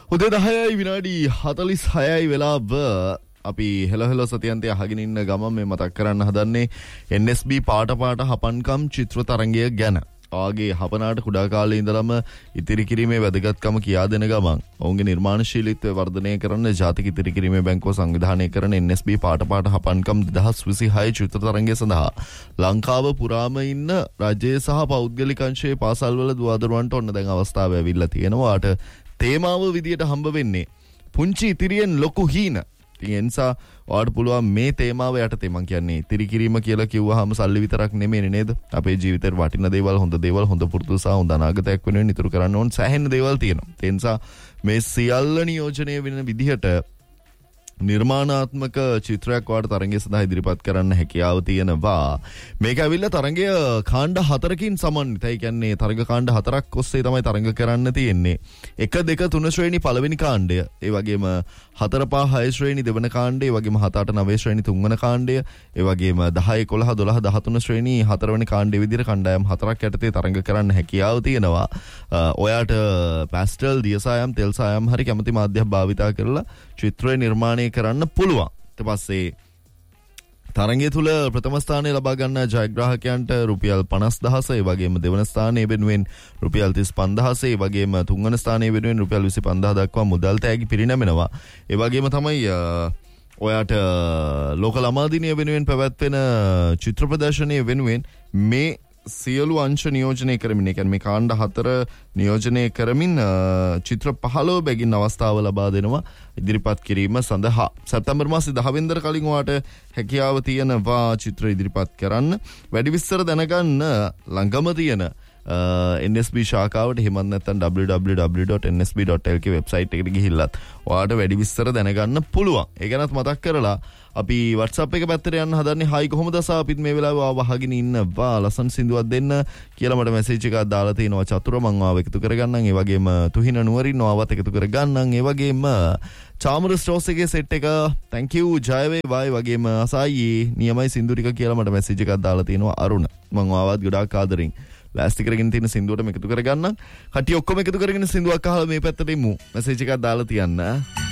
උදේ 10යි විනාඩි 46යි වෙලාව අපි හෙල සතියන්තය අහගෙන ඉන්න ගමන් මේ මතක් කරන්න හදන්නේ NSB පාට හපන්කම් චිත්‍ර තරංගය ගැන. ආගේ හපනාට කුඩා කාලේ ඉඳලම ඉතිරි කිරීමේ වැදගත්කම කියා දෙන ගමන් ඔවුන්ගේ නිර්මාණශීලීත්වය වර්ධනය කරන්න ජාතික ඉතිරි කිරීමේ බැංකුව සංවිධානය කරන NSB පාට හපන්කම් 2026 චිත්‍ර තරංගය සඳහා ලංකාව පුරාම ඉන්න රජයේ සහ පෞද්ගලික අංශයේ පාසල්වල දුවදරුවන්ට ඔන්න දැන් අවස්ථාව ඇවිල්ලා තියෙනවාට තේමාව විදියට හම්බ වෙන්නේ පුංචි ඉතිරියෙන් ලොකු හීන. ඉතින් ඒ නිසා ඔයාලට පුළුවන් මේ තේමාව යටතේ මම කියන්නේ ඉතිරි කිරීම කියලා කිව්වහම සල්ලි විතරක් නෙමෙයි නේද? අපේ ජීවිතේ වටින දේවල්, හොඳ පුරුදු සහ හොඳ අනාගතයක් වෙනුවෙන් ඉතුරු කරන්න ඕන සෑහෙන දේවල් තියෙනවා. ඒ නිසා මේ සියල්ල නියෝජනය වෙන විදිහට නිර්මාණාත්මක චිත්‍රයක් වාට තරංගය සඳහා ඉදිරිපත් කරන්න හැකියාව තියෙනවා. මේක ඇවිල්ලා තරංගය කාණ්ඩ 4කින් සමන්විතයි. කියන්නේ තරංග කාණ්ඩ 4ක් ඔස්සේ තමයි තරංග කරන්න තියෙන්නේ. 1 2 3 ශ්‍රේණි පළවෙනි කාණ්ඩය, ඒ වගේම 4 5 6 ශ්‍රේණි දෙවන කාණ්ඩය, ඒ වගේම 7 8 9 ශ්‍රේණි තුන්වන කාණ්ඩය, ඒ වගේම 10 11 12 13 ශ්‍රේණි හතරවෙනි කාණ්ඩය විදිහට කණ්ඩායම් 4ක් යටතේ තරංග කරන්න හැකියාව තියෙනවා. ඔයාට පැස්ටල්, දියසායම්, තෙල් සායම් හරි කැමති මාධ්‍යයක් භාවිතා කරලා චිත්‍රය නිර්මාණය කරන්න පුළුවන්. ඊට පස්සේ තරංගය තුල ප්‍රථම ස්ථානය ලබා ගන්න ජයග්‍රාහකයන්ට රුපියල් 50000, ඒ වගේම දෙවන ස්ථානයේ වෙනුවෙන් රුපියල් 35000, ඒ වගේම තුන්වන ස්ථානයේ වෙනුවෙන් රුපියල් 25000 දක්වා මුදල් තෑගි පිරිනැමෙනවා. ඒ වගේම තමයි ඔයාට ලෝක ළමා දිනය වෙනුවෙන් පැවැත්වෙන චිත්‍ර ප්‍රදර්ශනය වෙනුවෙන් මේ සියලු අංශ නියෝජනය කරමින්, ඒ කියන්නේ මේ කාණ්ඩ 4 නියෝජනය කරමින් චිත්‍ර 15 බැගින් අවස්ථාව ලබා දෙනවා ඉදිරිපත් කිරීම සඳහා. සැප්තැම්බර් මාසේ 10 වෙනිදාට කලින් ඔයාට හැකියාව තියෙනවා චිත්‍ර ඉදිරිපත් කරන්න. වැඩි විස්තර දැනගන්න ළඟම තියෙන NSB ශාඛාවට හිමත් නැත්නම් www.nsb.lk වෙබ්සයිට් එකට ගිහිල්ලත් ඔයාට වැඩි විස්තර දැනගන්න පුළුවන්. ඒ ගැනත් මතක් කරලා අපි WhatsApp එක පැත්තට යන්න හදන්නේ. හයි කොහොමද සහ අපිත් මේ වෙලාවේ ආව අහගෙන ඉන්නවා. ලස්සන සින්දුවක් දෙන්න කියලා මට මැසේජ් එකක් දාලා තිනවා චතුර. මං ආව එකතු කරගන්නම්. ඒ වගේම තුහින නුවරින් ආවත් එකතු කරගන්නම්. ඒ වගේම චාමර ස්ටෝස් එකේ සෙට් එක thank you ජය වේවා. ඒ වගේම අසයි නියමයි සින්දු ටික කියලා මට මැසේජ් එකක් දාලා තිනවා අරුණ. මං ආවත් ගොඩාක් ආදරෙන් ලෑස්ති කරගෙන තියෙන සින්දුවට එකතු කරගන්නම්. කට්ටිය ඔක්කොම එකතු කරගෙන සින්දුවක් අහලා මේ පැත්තට එමු. මැසේජ් එකක් දාලා තියන්න.